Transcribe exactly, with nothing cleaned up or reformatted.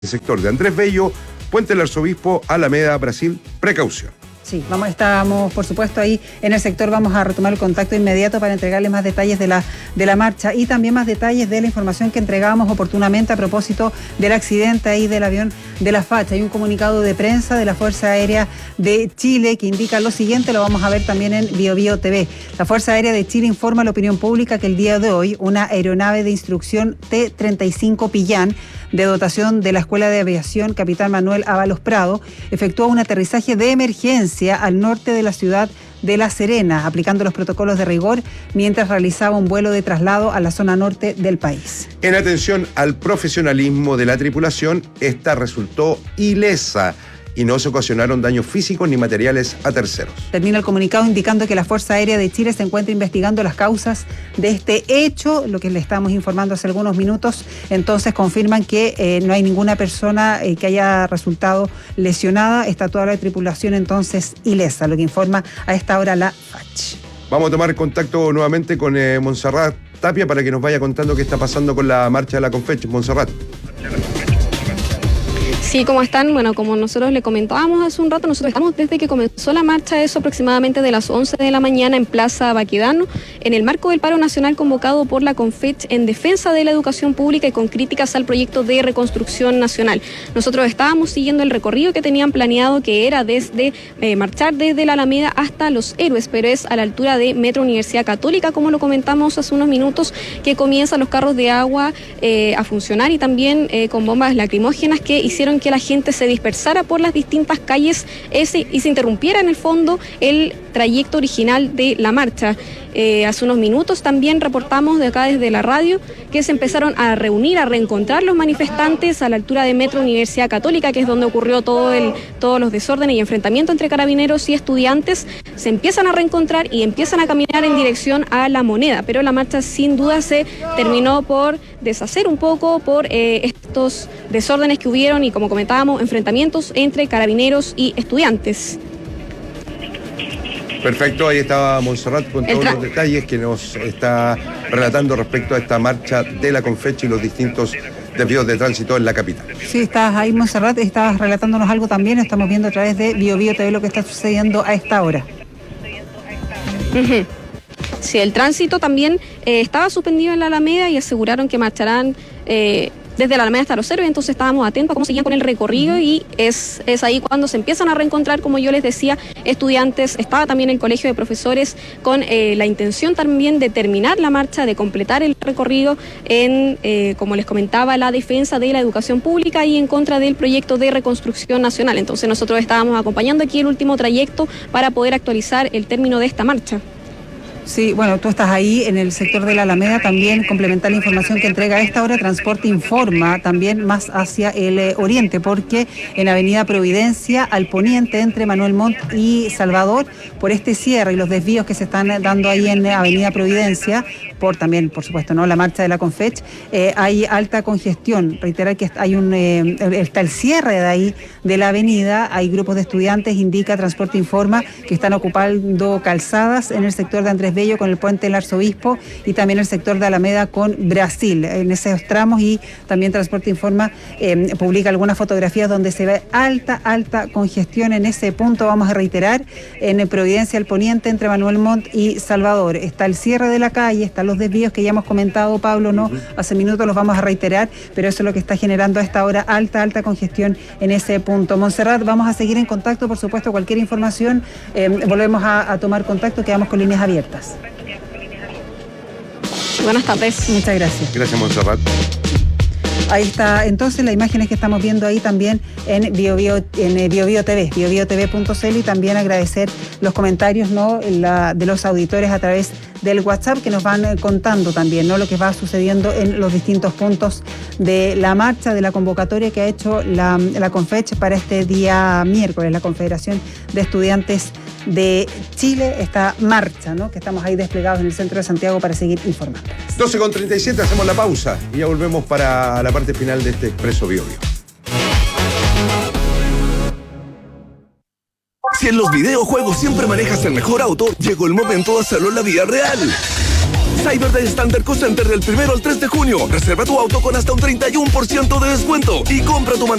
sector de Andrés Bello, Puente del Arzobispo, Alameda, Brasil, precaución. Sí, vamos, estamos por supuesto ahí en el sector, vamos a retomar el contacto inmediato para entregarles más detalles de la, de la marcha y también más detalles de la información que entregamos oportunamente a propósito del accidente ahí del avión de la Facha. Hay un comunicado de prensa de la Fuerza Aérea de Chile que indica lo siguiente, lo vamos a ver también en BioBio T V. La Fuerza Aérea de Chile informa a la opinión pública que el día de hoy una aeronave de instrucción T treinta y cinco Pillán de dotación de la Escuela de Aviación Capitán Manuel Ábalos Prado efectuó un aterrizaje de emergencia al norte de la ciudad de La Serena, aplicando los protocolos de rigor mientras realizaba un vuelo de traslado a la zona norte del país. En atención al profesionalismo de la tripulación, esta resultó ilesa y no se ocasionaron daños físicos ni materiales a terceros. Termina el comunicado indicando que la Fuerza Aérea de Chile se encuentra investigando las causas de este hecho, lo que le estamos informando hace algunos minutos. Entonces confirman que eh, no hay ninguna persona eh, que haya resultado lesionada. Está toda la tripulación entonces ilesa, lo que informa a esta hora la F A C H. Vamos a tomar contacto nuevamente con eh, Montserrat Tapia para que nos vaya contando qué está pasando con la marcha de la Confech. Montserrat. Sí, ¿cómo están? Bueno, como nosotros le comentábamos hace un rato, nosotros estamos desde que comenzó la marcha, eso aproximadamente de las once de la mañana en Plaza Baquedano, en el marco del paro nacional convocado por la Confech en defensa de la educación pública y con críticas al proyecto de reconstrucción nacional. Nosotros estábamos siguiendo el recorrido que tenían planeado, que era desde eh, marchar desde la Alameda hasta Los Héroes, pero es a la altura de Metro Universidad Católica, como lo comentamos hace unos minutos, que comienzan los carros de agua eh, a funcionar y también eh, con bombas lacrimógenas que hicieron que la gente se dispersara por las distintas calles ese, y se interrumpiera en el fondo el trayecto original de la marcha. Eh, hace unos minutos también reportamos de acá desde la radio que se empezaron a reunir, a reencontrar los manifestantes a la altura de Metro Universidad Católica, que es donde ocurrió todo el, todos los desórdenes y enfrentamientos entre carabineros y estudiantes. Se empiezan a reencontrar y empiezan a caminar en dirección a La Moneda, pero la marcha sin duda se terminó por deshacer un poco por eh, estos desórdenes que hubieron y, como comentábamos, enfrentamientos entre carabineros y estudiantes. Perfecto, ahí estaba Montserrat con todos los detalles que nos está relatando respecto a esta marcha de la Confech y los distintos desvíos de tránsito en la capital. Sí, estás ahí, Montserrat, estabas relatándonos algo también, estamos viendo a través de BioBio T V lo que está sucediendo a esta hora. Uh-huh. Sí, el tránsito también eh, estaba suspendido en la Alameda y aseguraron que marcharán eh, desde la Alameda hasta Los Héroes, entonces estábamos atentos a cómo seguían con el recorrido y es, es ahí cuando se empiezan a reencontrar, como yo les decía, estudiantes. Estaba también el colegio de profesores con eh, la intención también de terminar la marcha, de completar el recorrido en, eh, como les comentaba, la defensa de la educación pública y en contra del proyecto de reconstrucción nacional. Entonces nosotros estábamos acompañando aquí el último trayecto para poder actualizar el término de esta marcha. Sí, bueno, tú estás ahí en el sector de la Alameda, también complementar la información que entrega a esta hora Transporte Informa, también más hacia el eh, oriente, porque en Avenida Providencia, al poniente, entre Manuel Montt y Salvador, por este cierre y los desvíos que se están dando ahí en Avenida Providencia, por también, por supuesto, no la marcha de la Confech, eh, hay alta congestión. Reiterar que hay un eh, está el cierre de ahí de la avenida, hay grupos de estudiantes, indica Transporte Informa, que están ocupando calzadas en el sector de Andrés Bello con el Puente del Arzobispo y también el sector de Alameda con Brasil, en esos tramos, y también Transporte Informa eh, publica algunas fotografías donde se ve alta, alta congestión en ese punto. Vamos a reiterar, en Providencia al poniente entre Manuel Montt y Salvador, está el cierre de la calle, están los desvíos que ya hemos comentado, Pablo, no, hace minutos los vamos a reiterar, pero eso es lo que está generando a esta hora alta, alta congestión en ese punto. Montserrat, vamos a seguir en contacto, por supuesto, cualquier información, eh, volvemos a, a tomar contacto, quedamos con líneas abiertas. Buenas tardes. Muchas gracias. Gracias, Montserrat. Ahí está, entonces, las imágenes que estamos viendo ahí también en BioBio, en BioBio T V, BioBio T V punto c l, y también agradecer los comentarios, ¿no?, la, de los auditores a través del WhatsApp que nos van contando también, ¿no?, lo que va sucediendo en los distintos puntos de la marcha, de la convocatoria que ha hecho la, la Confech para este día miércoles, la Confederación de Estudiantes de Chile, esta marcha, ¿no?, que estamos ahí desplegados en el centro de Santiago para seguir informando. doce con treinta y siete, hacemos la pausa y ya volvemos para la parte final de este Expreso BioBio. Si en los videojuegos siempre manejas el mejor auto, llegó el momento de hacerlo en la vida real. Cyber Day Standard Co Center del primero al tres de junio. Reserva tu auto con hasta un treinta y uno por ciento de descuento y compra tu